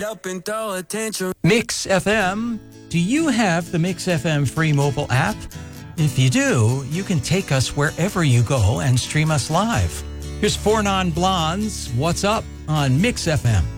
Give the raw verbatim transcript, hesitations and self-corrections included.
up and throw a tantrum. Mix F M. Do you have the Mix F M free mobile app? If you do, you can take us wherever you go and stream us live. Here's Four Non Blondes, What's Up on Mix F M.